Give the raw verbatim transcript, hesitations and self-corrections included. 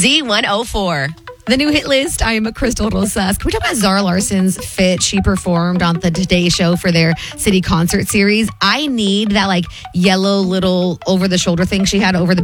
Z one oh four. The new hit list, I am a Crystal Rosas. Can we talk about Zara Larson's fit she performed on the Today Show for their city concert series? I need that like yellow little over the shoulder thing she had over the